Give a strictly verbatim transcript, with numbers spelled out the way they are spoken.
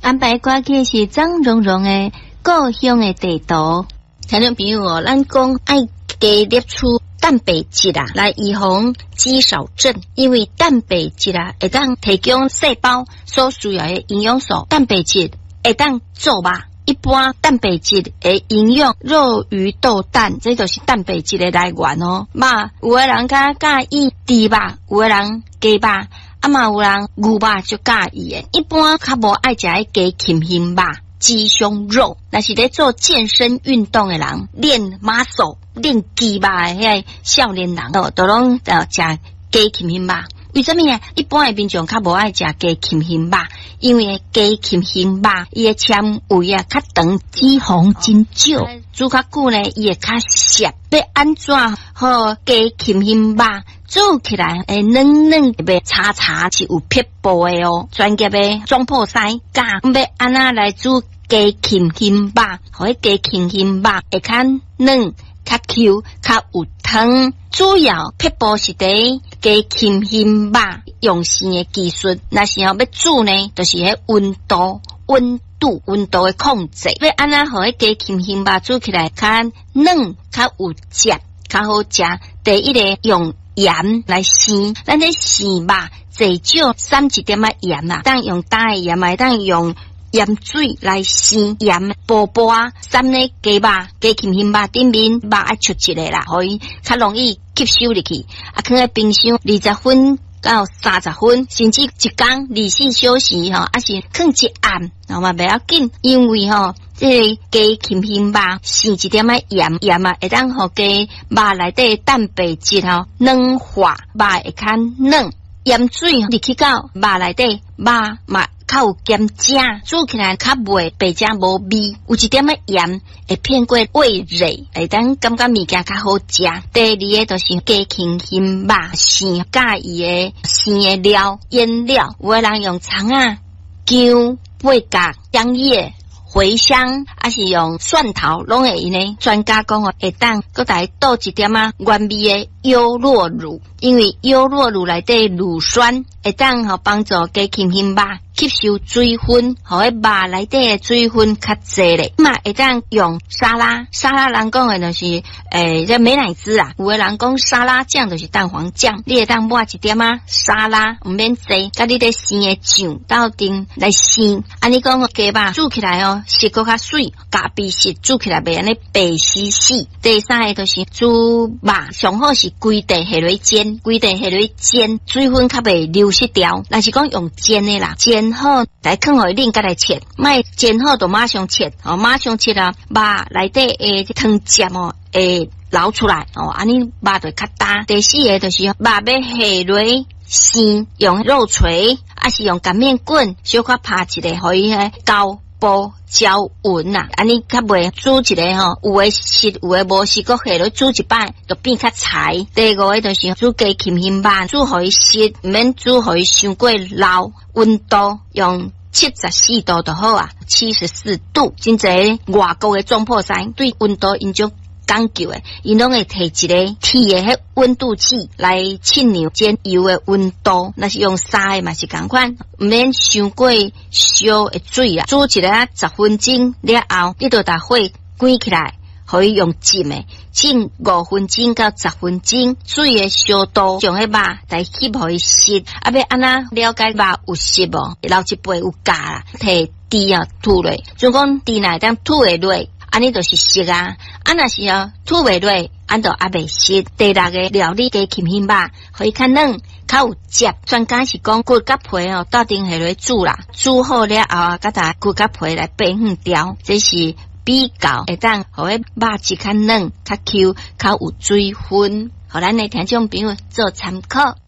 安排挂起是张蓉蓉的故乡的地图。听众朋友哦，咱讲爱加摄取蛋白质啊，来预防肌少症。因为蛋白质啊，会当提供细胞所需要的营养素。蛋白质会当做肉。一般蛋白质的营养，肉、鱼、豆、蛋，这就是蛋白质的来源哦。嘛，有的人较介意猪肉，有的人鸡肉，啊嘛有人牛肉就介意的。一般较无爱食的鸡禽胸肉、鸡胸肉，那是咧做健身运动的人，练 muscle、练肌肉的迄个少年人哦，都拢呃食鸡禽胸肉。为什么呢？一般的民众较无爱食鸡禽胸肉，因为鸡禽胸肉伊的纤维啊较长，脂肪真少，煮较久呢伊会较涩。要安怎好鸡禽胸肉煮起来会嫩嫩袂柴柴，是有撇布的哦。专业的总铺师教要安怎来煮鸡禽胸肉，互迄鸡禽胸肉会较嫩、较 Q、较有汤。主要撇布是伫鸡禽胸肉用线的技术，若是要煮呢，就是迄温度、温度、温度的控制。要安怎互迄鸡禽胸肉煮起来较嫩、较有汁、较好食？第一个用盐来生，咱咧生肉最少三一点仔盐啦，当用大的盐嘛，当用盐水来生盐薄薄啊，三咧鸡肉、鸡禽胸肉顶面肉爱出一个啦，可以较容易吸收入去。啊，放在冰箱二十分到三十分，甚至一天二四小时吼，啊是放一暗，然后嘛袂要紧，因为吼这个鸡禽胸肉生一点仔盐盐啊，会当互鸡肉内底蛋白质吼软化，肉会较嫩。盐水入去到肉内底，肉嘛较有咸正，煮起来较袂白正无味。有一点仔盐会骗过味蕾，会当感觉物件较好食。第二个就是鸡禽胸肉生介意的生的料腌料，有的人用葱啊、姜、八角、香叶。茴香还是用蒜头拢会用呢？专家讲哦，会当搁来倒一点啊原味的优酪乳，因为优酪乳内底乳酸会当吼帮助鸡禽胸肉吸收水分，互迄肉内底的水分较济咧。嘛会当用沙拉，沙拉人讲的就是诶，这美乃滋啊。有的人讲沙拉酱就是蛋黄酱，你会当抹一点啊沙拉，唔免济，甲你咧生的酱斗阵来生。安尼讲鸡肉煮起来哦。食搁较水，咖啡色煮起来袂安尼白死死。第三个就是煮肉，上好是规地下落煎，规地下落煎，水分较袂流失掉。若是讲用煎的啦，煎好来放互伊冷，甲来切，莫煎好就马上切，哦，马上切啊，肉内底诶汤汁哦会流出来，哦，安尼肉就较大。第四个就是肉要下落生，用肉锤，还是用擀面棍小可拍一个，互伊迄胶。波焦匀呐，安尼较袂煮一个吼，有诶熟，有诶无熟，搁下落煮一摆，就变较柴。第五个就是煮鸡禽胸肉，煮互伊熟，毋免煮互伊伤过老。温度用七十四度就好啊，七十四度。真侪外国诶总铺师对温度因种讲究诶，因拢会摕一个铁诶迄温度计来测量煎油诶温度。若是用砂诶嘛是共款，毋免伤过烧诶水啊。煮一个十分钟了后，你就把火关起来，可以用浸诶，浸五分钟到十分钟。水诶烧度，将迄肉来吸互伊熟。啊，要安那了解肉有熟无？捞一杯有加啦，摕猪啊吐落，就讲猪内当吐会落。安尼就是熟啊，啊若是哦吐袂落，安就还袂熟。第六个料理鸡禽胸肉，可以较嫩、较有汁。专家是讲骨甲皮哦，斗阵下落煮啦，煮好了后啊，甲它骨甲皮来掰远掉，这是比较会当互迄肉质较嫩、较 Q、较有水分，互咱的听众朋友做参考。